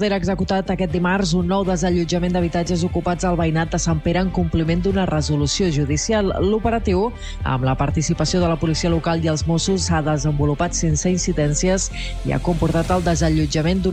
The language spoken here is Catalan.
Era executat aquest dimarts un nou desallotjament d'habitatges ocupats al veïnat de Sant Pere en compliment d'una resolució judicial. L'operatiu, amb la participació de la policia local i els Mossos, s'ha desenvolupat sense incidències i ha comportat el desallotjament d'un